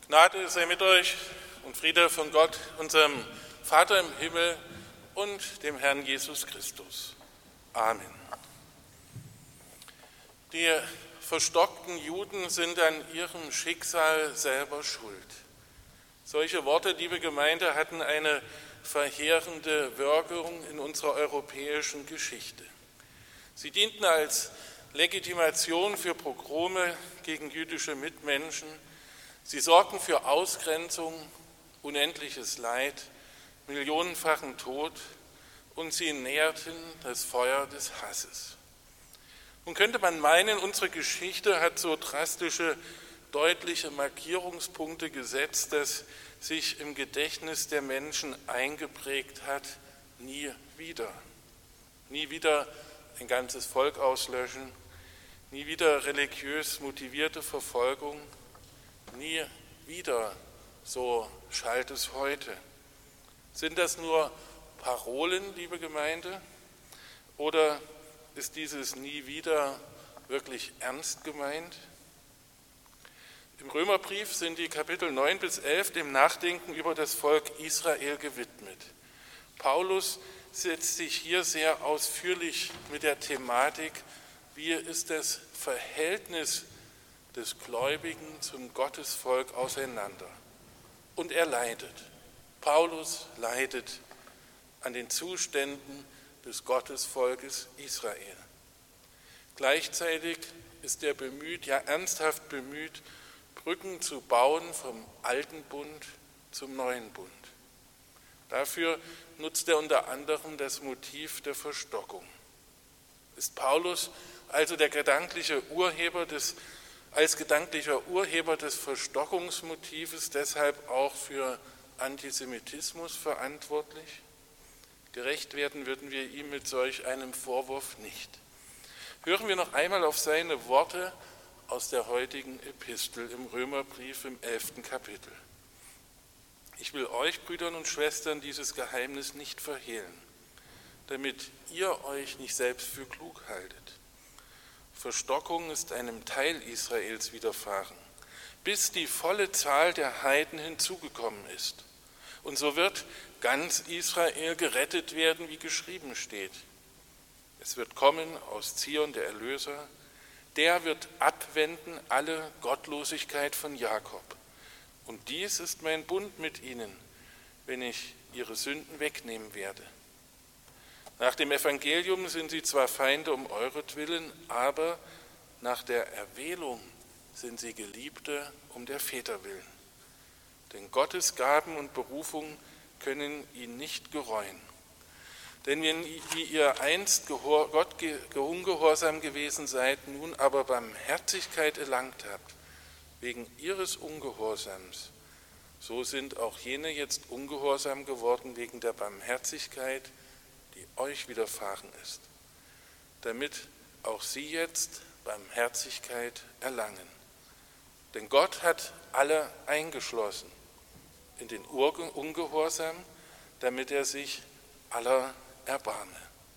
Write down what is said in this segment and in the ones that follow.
Gnade sei mit euch und Friede von Gott, unserem Vater im Himmel und dem Herrn Jesus Christus. Amen. Die verstockten Juden sind an ihrem Schicksal selber schuld. Solche Worte, liebe Gemeinde, hatten eine verheerende Wirkung in unserer europäischen Geschichte. Sie dienten als Legitimation für Pogrome gegen jüdische Mitmenschen. Sie sorgten für Ausgrenzung, unendliches Leid, millionenfachen Tod und sie nährten das Feuer des Hasses. Nun könnte man meinen, unsere Geschichte hat so drastische, deutliche Markierungspunkte gesetzt, dass sich im Gedächtnis der Menschen eingeprägt hat, nie wieder. Nie wieder ein ganzes Volk auslöschen, nie wieder religiös motivierte Verfolgung, nie wieder, so schallt es heute. Sind das nur Parolen, liebe Gemeinde, oder ist dieses nie wieder wirklich ernst gemeint? Im Römerbrief sind die Kapitel 9 bis 11 dem Nachdenken über das Volk Israel gewidmet. Paulus setzt sich hier sehr ausführlich mit der Thematik, wie ist das Verhältnis des Gläubigen zum Gottesvolk auseinander. Und er leidet. Paulus leidet an den Zuständen des Gottesvolkes Israel. Gleichzeitig ist er bemüht, ja ernsthaft bemüht, Brücken zu bauen vom alten Bund zum neuen Bund. Dafür nutzt er unter anderem das Motiv der Verstockung. Ist Paulus also als gedanklicher Urheber des Verstockungsmotives deshalb auch für Antisemitismus verantwortlich? Gerecht werden würden wir ihm mit solch einem Vorwurf nicht. Hören wir noch einmal auf seine Worte aus der heutigen Epistel im Römerbrief im 11. Kapitel. Ich will euch, Brüdern und Schwestern, dieses Geheimnis nicht verhehlen, damit ihr euch nicht selbst für klug haltet. Verstockung ist einem Teil Israels widerfahren, bis die volle Zahl der Heiden hinzugekommen ist. Und so wird ganz Israel gerettet werden, wie geschrieben steht. Es wird kommen aus Zion der Erlöser, der wird abwenden alle Gottlosigkeit von Jakob. Und dies ist mein Bund mit ihnen, wenn ich ihre Sünden wegnehmen werde. Nach dem Evangelium sind sie zwar Feinde um euretwillen, aber nach der Erwählung sind sie Geliebte um der Väter willen. Denn Gottes Gaben und Berufung können ihn nicht gereuen. Denn wie ihr einst Gott ungehorsam gewesen seid, nun aber Barmherzigkeit erlangt habt, wegen ihres Ungehorsams, so sind auch jene jetzt ungehorsam geworden wegen der Barmherzigkeit, die euch widerfahren ist, damit auch sie jetzt Barmherzigkeit erlangen. Denn Gott hat alle eingeschlossen in den Ungehorsam, damit er sich aller erbarme.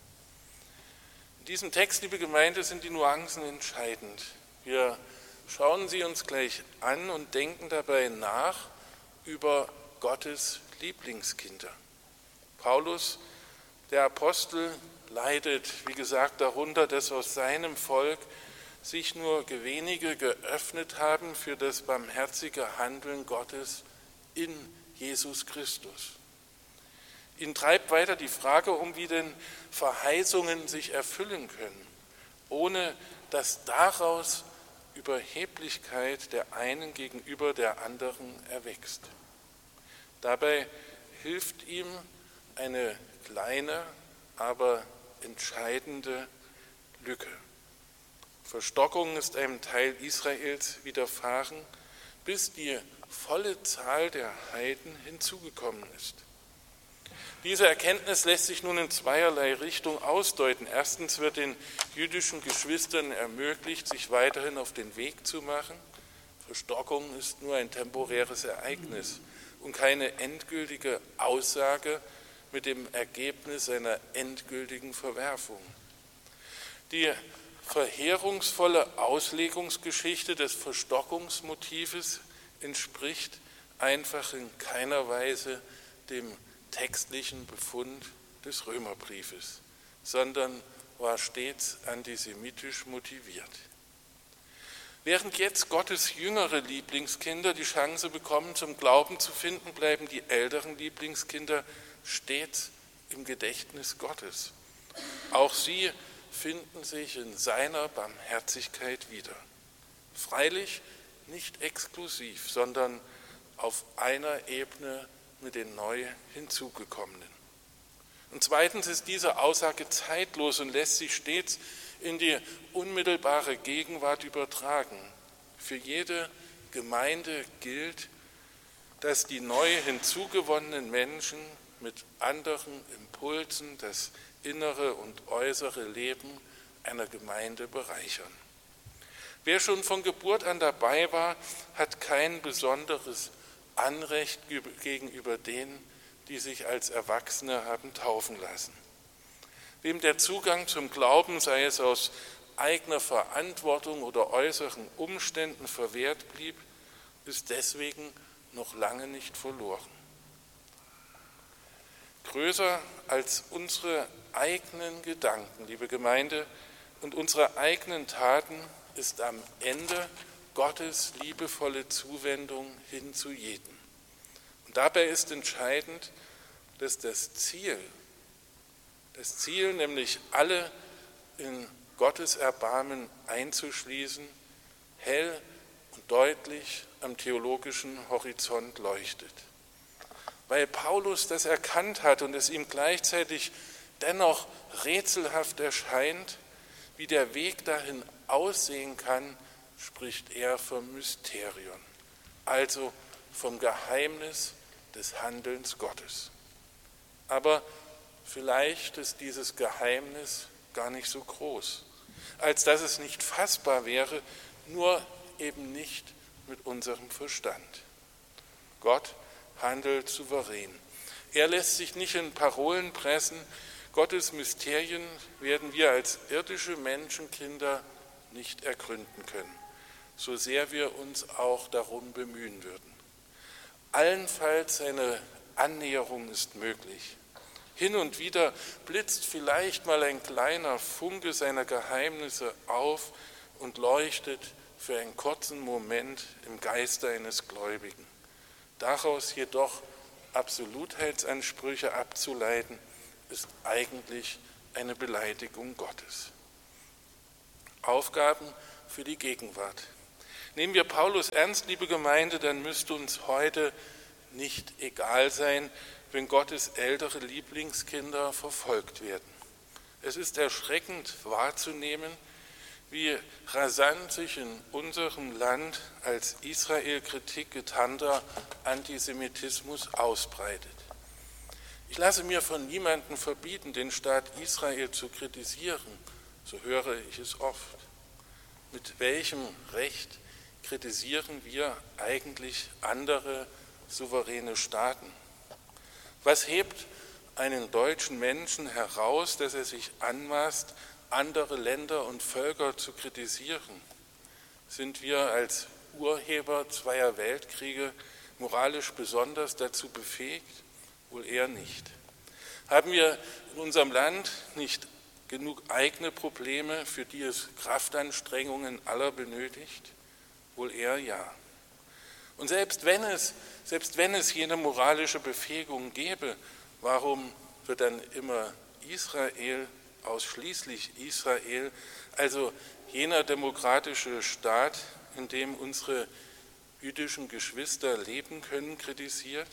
In diesem Text, liebe Gemeinde, sind die Nuancen entscheidend. Wir schauen sie uns gleich an und denken dabei nach über Gottes Lieblingskinder. Paulus, der Apostel, leidet, wie gesagt, darunter, dass aus seinem Volk sich nur wenige geöffnet haben für das barmherzige Handeln Gottes in Jesus Christus. Ihn treibt weiter die Frage um, wie denn Verheißungen sich erfüllen können, ohne dass daraus Überheblichkeit der einen gegenüber der anderen erwächst. Dabei hilft ihm eine kleine, aber entscheidende Lücke. Verstockung ist einem Teil Israels widerfahren, bis die volle Zahl der Heiden hinzugekommen ist. Diese Erkenntnis lässt sich nun in zweierlei Richtung ausdeuten. Erstens wird den jüdischen Geschwistern ermöglicht, sich weiterhin auf den Weg zu machen. Verstockung ist nur ein temporäres Ereignis und keine endgültige Aussage mit dem Ergebnis einer endgültigen Verwerfung. Die verheerungsvolle Auslegungsgeschichte des Verstockungsmotives entspricht einfach in keiner Weise dem textlichen Befund des Römerbriefes, sondern war stets antisemitisch motiviert. Während jetzt Gottes jüngere Lieblingskinder die Chance bekommen, zum Glauben zu finden, bleiben die älteren Lieblingskinder stets im Gedächtnis Gottes. Auch sie finden sich in seiner Barmherzigkeit wieder. Freilich nicht exklusiv, sondern auf einer Ebene mit den neu hinzugekommenen. Und zweitens ist diese Aussage zeitlos und lässt sich stets in die unmittelbare Gegenwart übertragen. Für jede Gemeinde gilt, dass die neu hinzugewonnenen Menschen mit anderen Impulsen das innere und äußere Leben einer Gemeinde bereichern. Wer schon von Geburt an dabei war, hat kein besonderes Anrecht gegenüber denen, die sich als Erwachsene haben taufen lassen. Wem der Zugang zum Glauben, sei es aus eigener Verantwortung oder äußeren Umständen, verwehrt blieb, ist deswegen noch lange nicht verloren. Größer als unsere eigenen Gedanken, liebe Gemeinde, und unsere eigenen Taten ist am Ende Gottes liebevolle Zuwendung hin zu jedem. Und dabei ist entscheidend, dass das Ziel, nämlich alle in Gottes Erbarmen einzuschließen, hell und deutlich am theologischen Horizont leuchtet. Weil Paulus das erkannt hat und es ihm gleichzeitig dennoch rätselhaft erscheint, wie der Weg dahin aussehen kann, spricht er vom Mysterion, also vom Geheimnis des Handelns Gottes. Aber vielleicht ist dieses Geheimnis gar nicht so groß, als dass es nicht fassbar wäre, nur eben nicht mit unserem Verstand. Gott handelt souverän. Er lässt sich nicht in Parolen pressen. Gottes Mysterien werden wir als irdische Menschenkinder nicht ergründen können, so sehr wir uns auch darum bemühen würden. Allenfalls eine Annäherung ist möglich. Hin und wieder blitzt vielleicht mal ein kleiner Funke seiner Geheimnisse auf und leuchtet für einen kurzen Moment im Geiste eines Gläubigen. Daraus jedoch Absolutheitsansprüche abzuleiten, ist eigentlich eine Beleidigung Gottes. Aufgaben für die Gegenwart. Nehmen wir Paulus ernst, liebe Gemeinde, dann müsste uns heute nicht egal sein, wenn Gottes ältere Lieblingskinder verfolgt werden. Es ist erschreckend wahrzunehmen, wie rasant sich in unserem Land als Israel-Kritik getarnter Antisemitismus ausbreitet. Ich lasse mir von niemandem verbieten, den Staat Israel zu kritisieren, so höre ich es oft. Mit welchem Recht kritisieren wir eigentlich andere souveräne Staaten? Was hebt einen deutschen Menschen heraus, dass er sich anmaßt, andere Länder und Völker zu kritisieren? Sind wir als Urheber zweier Weltkriege moralisch besonders dazu befähigt? Wohl eher nicht. Haben wir in unserem Land nicht genug eigene Probleme, für die es Kraftanstrengungen aller benötigt? Wohl eher ja. Und selbst wenn es jene moralische Befähigung gäbe, warum wird dann immer Israel, ausschließlich Israel, also jener demokratische Staat, in dem unsere jüdischen Geschwister leben können, kritisiert?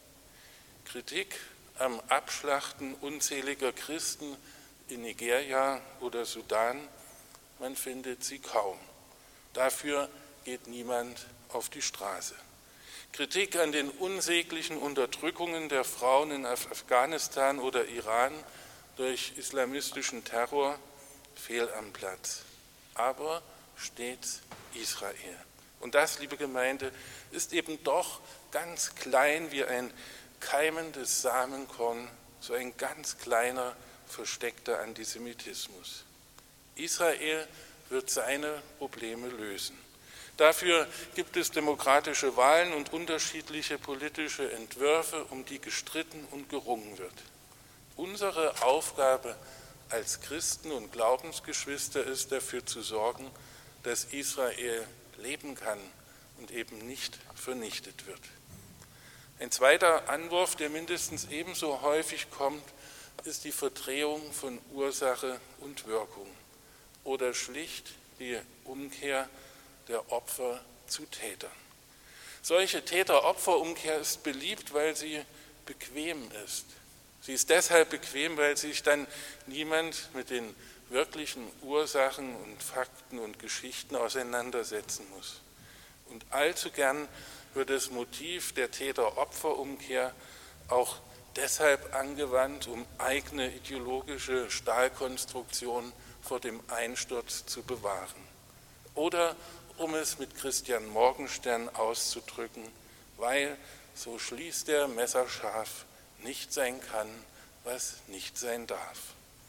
Kritik am Abschlachten unzähliger Christen in Nigeria oder Sudan, man findet sie kaum. Dafür geht niemand auf die Straße. Kritik an den unsäglichen Unterdrückungen der Frauen in Afghanistan oder Iran durch islamistischen Terror, fehl am Platz. Aber stets Israel. Und das, liebe Gemeinde, ist eben doch ganz klein wie ein keimendes Samenkorn, so ein ganz kleiner, versteckter Antisemitismus. Israel wird seine Probleme lösen. Dafür gibt es demokratische Wahlen und unterschiedliche politische Entwürfe, um die gestritten und gerungen wird. Unsere Aufgabe als Christen und Glaubensgeschwister ist, dafür zu sorgen, dass Israel leben kann und eben nicht vernichtet wird. Ein zweiter Anwurf, der mindestens ebenso häufig kommt, ist die Verdrehung von Ursache und Wirkung oder schlicht die Umkehr der Opfer zu Tätern. Solche Täter-Opfer-Umkehr ist beliebt, weil sie bequem ist. Sie ist deshalb bequem, weil sich dann niemand mit den wirklichen Ursachen und Fakten und Geschichten auseinandersetzen muss. Und allzu gern wird das Motiv der Täter-Opfer-Umkehr auch deshalb angewandt, um eigene ideologische Stahlkonstruktionen vor dem Einsturz zu bewahren. Oder um es mit Christian Morgenstern auszudrücken, weil, so schließt er messerscharf, nicht sein kann, was nicht sein darf.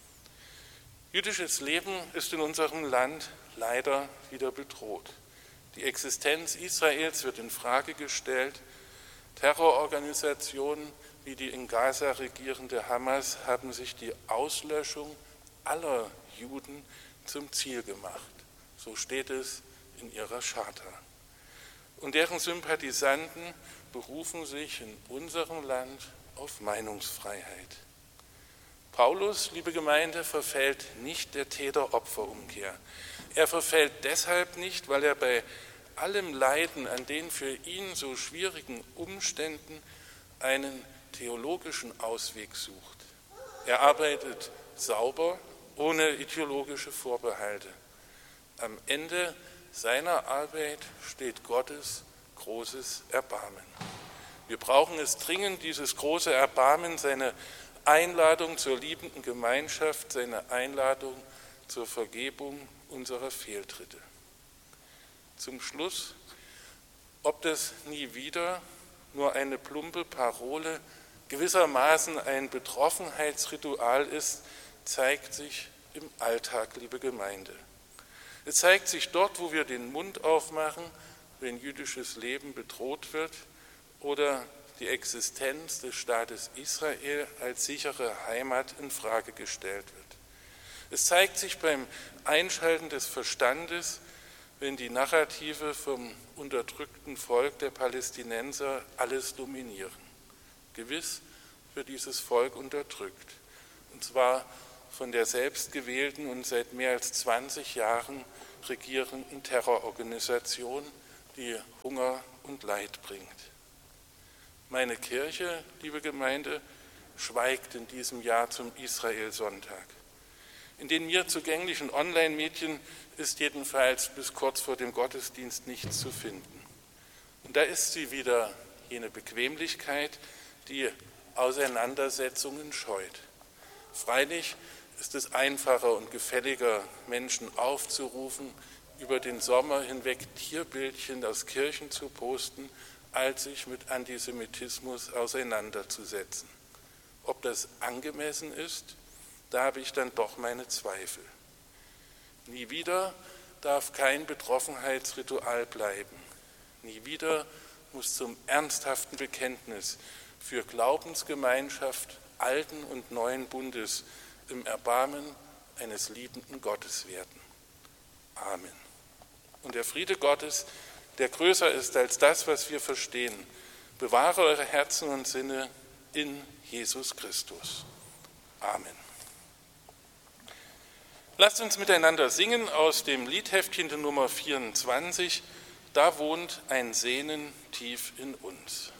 Jüdisches Leben ist in unserem Land leider wieder bedroht. Die Existenz Israels wird in Frage gestellt. Terrororganisationen wie die in Gaza regierende Hamas haben sich die Auslöschung aller Juden zum Ziel gemacht. So steht es in ihrer Charta. Und deren Sympathisanten berufen sich in unserem Land auf Meinungsfreiheit. Paulus, liebe Gemeinde, verfällt nicht der Täter-Opfer-Umkehr. Er verfällt deshalb nicht, weil er bei allem Leiden an den für ihn so schwierigen Umständen einen theologischen Ausweg sucht. Er arbeitet sauber, ohne ideologische Vorbehalte. Am Ende seiner Arbeit steht Gottes großes Erbarmen. Wir brauchen es dringend, dieses große Erbarmen, seine Einladung zur liebenden Gemeinschaft, seine Einladung zur Vergebung unserer Fehltritte. Zum Schluss, ob das nie wieder nur eine plumpe Parole, gewissermaßen ein Betroffenheitsritual ist, zeigt sich im Alltag, liebe Gemeinde. Es zeigt sich dort, wo wir den Mund aufmachen, wenn jüdisches Leben bedroht wird oder die Existenz des Staates Israel als sichere Heimat in Frage gestellt wird. Es zeigt sich beim Einschalten des Verstandes, wenn die Narrative vom unterdrückten Volk der Palästinenser alles dominieren. Gewiss wird dieses Volk unterdrückt, und zwar von der selbstgewählten und seit mehr als 20 Jahren regierenden Terrororganisation, die Hunger und Leid bringt. Meine Kirche, liebe Gemeinde, schweigt in diesem Jahr zum Israel-Sonntag. In den mir zugänglichen Online-Medien ist jedenfalls bis kurz vor dem Gottesdienst nichts zu finden. Und da ist sie wieder, jene Bequemlichkeit, die Auseinandersetzungen scheut. Freilich ist es einfacher und gefälliger, Menschen aufzurufen, über den Sommer hinweg Tierbildchen aus Kirchen zu posten, als sich mit Antisemitismus auseinanderzusetzen. Ob das angemessen ist, da habe ich dann doch meine Zweifel. Nie wieder darf kein Betroffenheitsritual bleiben. Nie wieder muss zum ernsthaften Bekenntnis für Glaubensgemeinschaft alten und neuen Bundes im Erbarmen eines liebenden Gottes werden. Amen. Und der Friede Gottes, der größer ist als das, was wir verstehen, bewahre eure Herzen und Sinne in Jesus Christus. Amen. Lasst uns miteinander singen aus dem Liedheftchen der Nummer 24, Da wohnt ein Sehnen tief in uns.